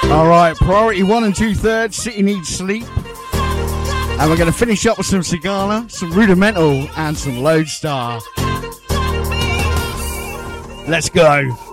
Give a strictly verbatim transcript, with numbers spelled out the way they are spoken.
Alright, priority one and two thirds, City Needs Sleep. And we're going to finish up with some Sigala, some Rudimental, and some Lodestar. Let's go.